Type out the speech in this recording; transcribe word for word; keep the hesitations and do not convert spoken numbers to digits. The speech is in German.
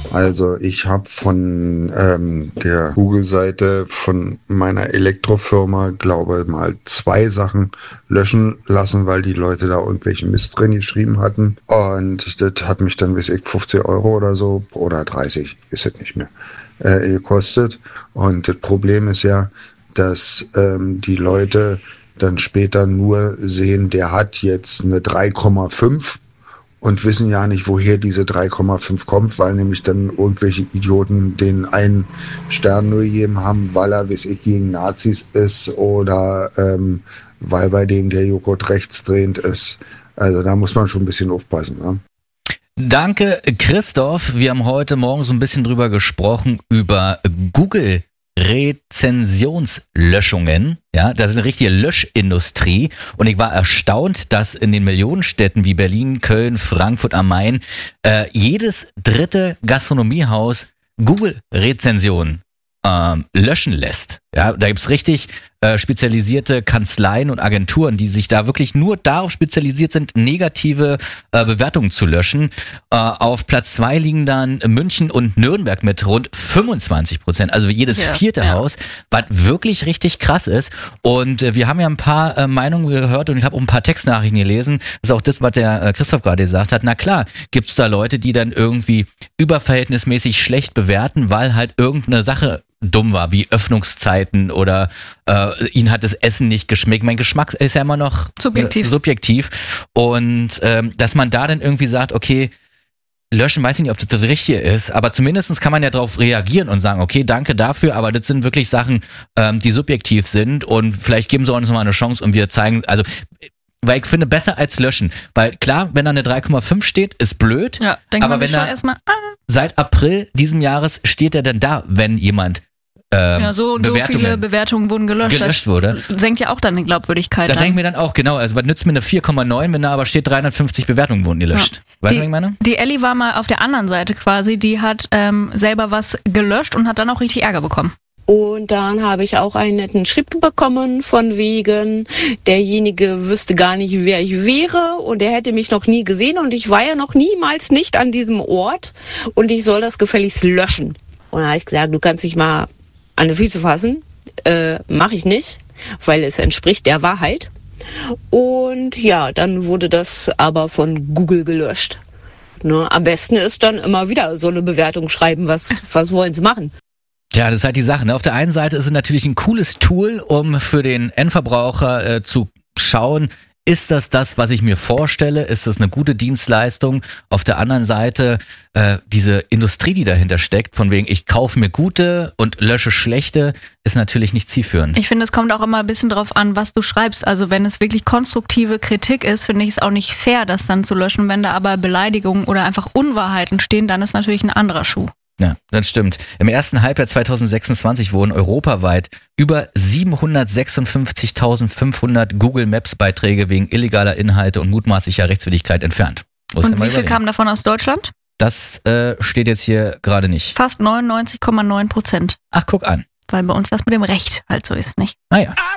Also ich habe von ähm, der Google-Seite von meiner Elektrofirma, glaube mal, zwei Sachen löschen lassen, weil die Leute da irgendwelche Mist drin geschrieben hatten. Und das hat mich dann, weiß ich, fünfzehn Euro oder so oder dreißig, ist es nicht mehr, äh, gekostet. Und das Problem ist ja, dass ähm, die Leute dann später nur sehen, der hat jetzt eine drei Komma fünf und wissen ja nicht, woher diese drei Komma fünf kommt, weil nämlich dann irgendwelche Idioten den einen Stern nur gegeben haben, weil er, weiß ich, gegen Nazis ist oder ähm, weil bei dem der Joghurt rechtsdrehend ist. Also da muss man schon ein bisschen aufpassen. Ne? Danke, Christoph. Wir haben heute Morgen so ein bisschen drüber gesprochen, über Google Rezensionslöschungen, ja, das ist eine richtige Löschindustrie und ich war erstaunt, dass in den Millionenstädten wie Berlin, Köln, Frankfurt am Main äh, jedes dritte Gastronomiehaus Google-Rezensionen äh, löschen lässt. Ja, da gibt's richtig äh, spezialisierte Kanzleien und Agenturen, die sich da wirklich nur darauf spezialisiert sind, negative äh, Bewertungen zu löschen. Äh, auf Platz zwei liegen dann München und Nürnberg mit rund fünfundzwanzig Prozent, also jedes ja, vierte ja. Haus, was wirklich richtig krass ist. Und äh, wir haben ja ein paar äh, Meinungen gehört und ich habe auch ein paar Textnachrichten gelesen. Das ist auch das, was der äh, Christoph gerade gesagt hat. Na klar, gibt's da Leute, die dann irgendwie überverhältnismäßig schlecht bewerten, weil halt irgendeine Sache dumm war, wie Öffnungszeiten oder äh, ihnen hat das Essen nicht geschmeckt. Mein Geschmack ist ja immer noch subjektiv. Äh, subjektiv. Und ähm, dass man da dann irgendwie sagt, okay, löschen, weiß ich nicht, ob das das Richtige ist, aber zumindest kann man ja darauf reagieren und sagen, okay, danke dafür, aber das sind wirklich Sachen, ähm, die subjektiv sind und vielleicht geben sie uns noch mal eine Chance und wir zeigen, also weil ich finde, besser als löschen. Weil klar, wenn da eine drei Komma fünf steht, ist blöd. Ja, denkt aber man wenn schon da erstmal, ah. seit April diesen Jahres steht er dann da, wenn jemand ähm, ja, so, so viele Bewertungen wurden gelöscht. gelöscht wurde. Senkt ja auch dann die Glaubwürdigkeit. Da an. denke ich mir dann auch, genau, also was nützt mir eine vier Komma neun, wenn da aber steht dreihundertfünfzig Bewertungen wurden gelöscht. Ja. Weißt du, Die, was ich meine? Die Ellie war mal auf der anderen Seite quasi, die hat ähm, selber was gelöscht und hat dann auch richtig Ärger bekommen. Und dann habe ich auch einen netten Schrieb bekommen von wegen, derjenige wüsste gar nicht, wer ich wäre und er hätte mich noch nie gesehen und ich war ja noch niemals nicht an diesem Ort und ich soll das gefälligst löschen. Und da habe ich gesagt, du kannst dich mal an die Füße fassen. Äh, mache ich nicht, weil es entspricht der Wahrheit. Und ja, dann wurde das aber von Google gelöscht. Ne? Am besten ist dann immer wieder so eine Bewertung schreiben, was, was wollen sie machen. Ja, das ist halt die Sache. Ne? Auf der einen Seite ist es natürlich ein cooles Tool, um für den Endverbraucher äh, zu schauen, ist das das, was ich mir vorstelle? Ist das eine gute Dienstleistung? Auf der anderen Seite äh, diese Industrie, die dahinter steckt, von wegen ich kaufe mir gute und lösche schlechte, ist natürlich nicht zielführend. Ich finde, es kommt auch immer ein bisschen drauf an, was du schreibst. Also wenn es wirklich konstruktive Kritik ist, finde ich es auch nicht fair, das dann zu löschen. Wenn da aber Beleidigungen oder einfach Unwahrheiten stehen, dann ist natürlich ein anderer Schuh. Ja, das stimmt. Im ersten Halbjahr zwanzig sechsundzwanzig wurden europaweit über siebenhundertsechsundfünfzigtausendfünfhundert Google Maps Beiträge wegen illegaler Inhalte und mutmaßlicher Rechtswidrigkeit entfernt. Und wie viel kamen davon aus Deutschland? Das äh, steht jetzt hier gerade nicht. Fast neunundneunzig Komma neun Prozent. Ach, guck an. Weil bei uns das mit dem Recht halt so ist, nicht? Naja.